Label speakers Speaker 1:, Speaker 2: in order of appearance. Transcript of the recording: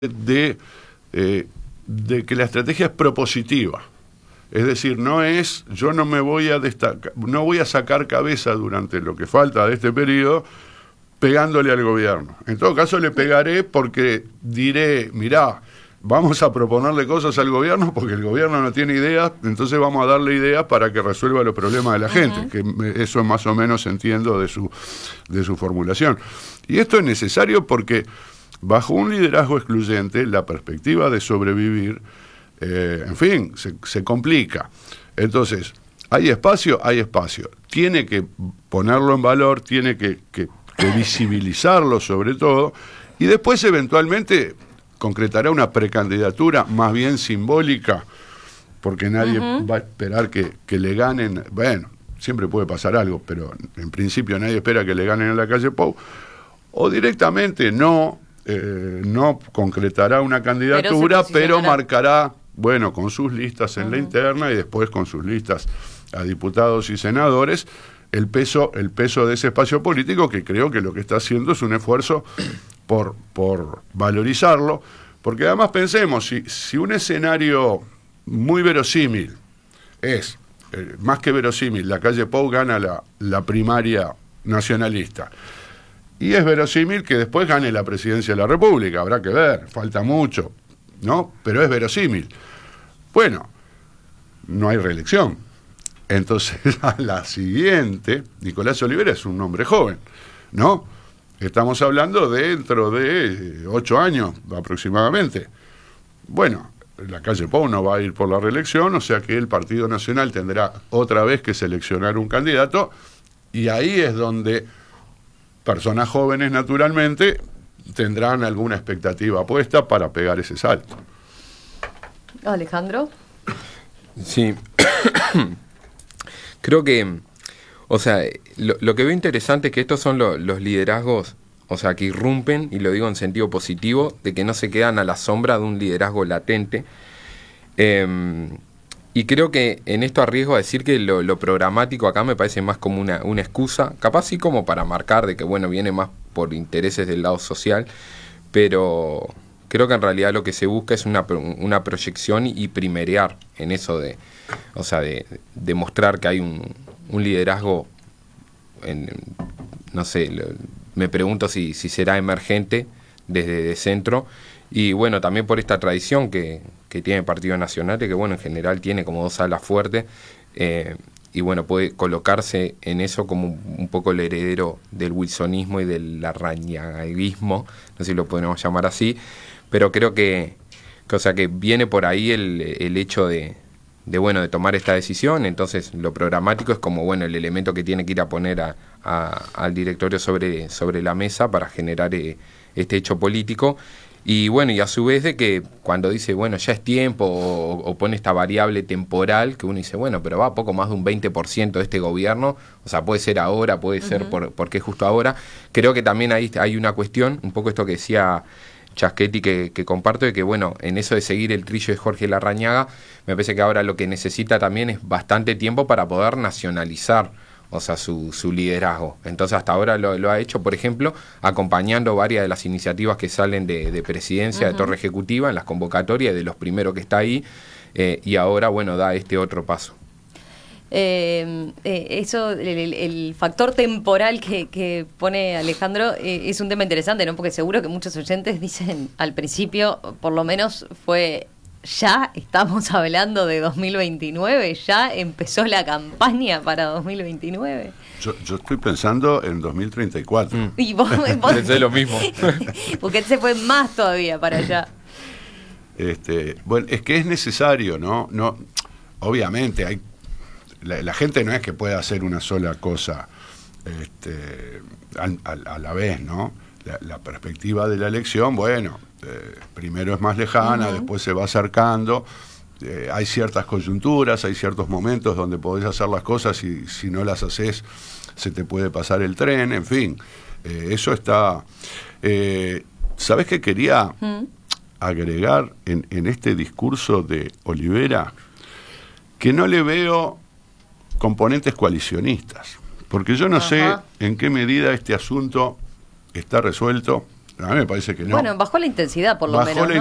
Speaker 1: de, de que la estrategia es propositiva. Es decir, yo no me voy a no voy a sacar cabeza durante lo que falta de este periodo pegándole al gobierno. En todo caso le pegaré porque diré, mirá, vamos a proponerle cosas al gobierno porque el gobierno no tiene ideas, entonces vamos a darle ideas para que resuelva los problemas de la gente, que eso más o menos entiendo de su formulación. Y esto es necesario porque bajo un liderazgo excluyente, la perspectiva de sobrevivir, en fin, se complica. Entonces, ¿hay espacio? Hay espacio. Tiene que ponerlo en valor, tiene que visibilizarlo sobre todo, y después eventualmente concretará una precandidatura más bien simbólica, porque nadie va a esperar que le ganen. Bueno, siempre puede pasar algo, pero en principio nadie espera que le ganen en la calle Pou, o directamente no concretará una candidatura, pero marcará, bueno, con sus listas en la interna y después con sus listas a diputados y senadores, el peso de ese espacio político, que creo que lo que está haciendo es un esfuerzo por valorizarlo, porque además pensemos, si un escenario muy verosímil es, más que verosímil, la calle Pou gana la primaria nacionalista, y es verosímil que después gane la presidencia de la República, habrá que ver, falta mucho, ¿no? Pero es verosímil. Bueno, no hay reelección. Entonces, a la siguiente, Nicolás Olivera es un hombre joven, ¿no? Estamos hablando dentro de 8 años aproximadamente. Bueno, la calle Pou no va a ir por la reelección, o sea que el Partido Nacional tendrá otra vez que seleccionar un candidato, y ahí es donde personas jóvenes, naturalmente, tendrán alguna expectativa puesta para pegar ese salto.
Speaker 2: Alejandro.
Speaker 3: Sí. Creo que, o sea, lo que veo interesante es que estos son los liderazgos, o sea, que irrumpen, y lo digo en sentido positivo, de que no se quedan a la sombra de un liderazgo latente. Y creo que en esto arriesgo a decir que lo programático acá me parece más como una excusa, capaz sí como para marcar de que, bueno, viene más por intereses del lado social, pero creo que en realidad lo que se busca es una proyección y primerear en eso de mostrar que hay un liderazgo, no sé, me pregunto si será emergente desde centro, y bueno, también por esta tradición que tiene el Partido Nacional, que bueno, en general tiene como dos alas fuertes, y bueno, puede colocarse en eso como un poco el heredero del wilsonismo y del larrañaguismo, no sé si lo podemos llamar así, pero creo que viene por ahí el hecho de tomar esta decisión. Entonces lo programático es como, bueno, el elemento que tiene que ir a poner al directorio sobre la mesa para generar este hecho político. Y bueno, y a su vez de que cuando dice, bueno, ya es tiempo, o pone esta variable temporal, que uno dice, bueno, pero va a poco más de un 20% de este gobierno, o sea, puede ser ahora, puede ser porque es justo ahora. Creo que también ahí hay una cuestión, un poco esto que decía Chaschetti, que comparto, de que bueno, en eso de seguir el trillo de Jorge Larrañaga, me parece que ahora lo que necesita también es bastante tiempo para poder nacionalizar, o sea, su liderazgo. Entonces hasta ahora lo ha hecho, por ejemplo, acompañando varias de las iniciativas que salen de presidencia, de torre ejecutiva, en las convocatorias, de los primeros que está ahí, y ahora, bueno, da este otro paso.
Speaker 2: Eso, el factor temporal que pone Alejandro, es un tema interesante, ¿no? Porque seguro que muchos oyentes dicen al principio, por lo menos fue, ya estamos hablando de 2029, ya empezó la campaña para 2029.
Speaker 1: Yo estoy pensando en 2034.
Speaker 2: Y vos
Speaker 3: pensé lo mismo.
Speaker 2: Porque él se fue más todavía para allá.
Speaker 1: Bueno, es que es necesario, ¿no? Obviamente hay la gente no es que pueda hacer una sola cosa a la vez, ¿no? La perspectiva de la elección, bueno, primero es más lejana, después se va acercando, hay ciertas coyunturas, hay ciertos momentos donde podés hacer las cosas y si no las haces se te puede pasar el tren, en fin, eso está... ¿Sabés qué quería agregar en este discurso de Olivera? Que no le veo componentes coalicionistas, porque yo no sé en qué medida este asunto está resuelto, A mí me parece que no.
Speaker 2: Bueno, bajó la intensidad por lo menos, ¿no?